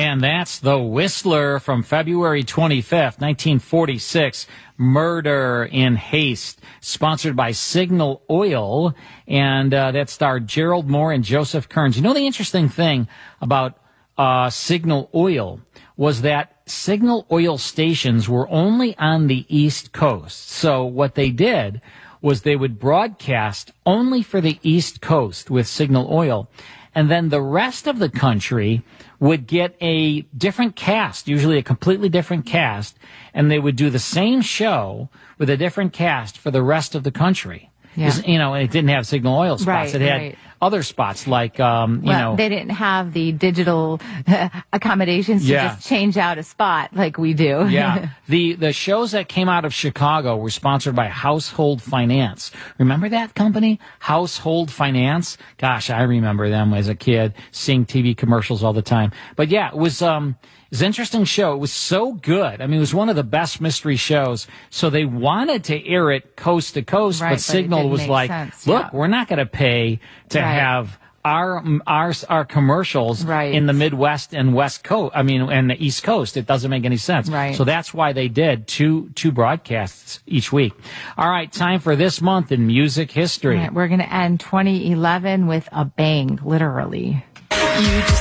And that's The Whistler from February 25th, 1946. Murder in Haste, sponsored by Signal Oil. And that starred Gerald Moore and Joseph Kearns. You know, the interesting thing about Signal Oil was that Signal Oil stations were only on the East Coast. So what they did was they would broadcast only for the East Coast with Signal Oil. And then the rest of the country would get a different cast, usually a completely different cast, and they would do the same show with a different cast for the rest of the country. Yeah. You know, and it didn't have Signal Oil spots. Right, it had right. other spots like, you know. They didn't have the digital accommodations to just change out a spot like we do. Yeah. The shows that came out of Chicago were sponsored by Household Finance. Remember that company? Household Finance? Gosh, I remember them as a kid, seeing TV commercials all the time. But yeah, it was an interesting show. It was so good. I mean, it was one of the best mystery shows. So they wanted to air it coast to coast, but Signal was like, look, we're not going to pay to have our commercials in the Midwest and West Coast. I mean, and the East Coast. It doesn't make any sense. Right. So that's why they did two broadcasts each week. All right, time for this month in music history. All right, we're going to end 2011 with a bang, literally.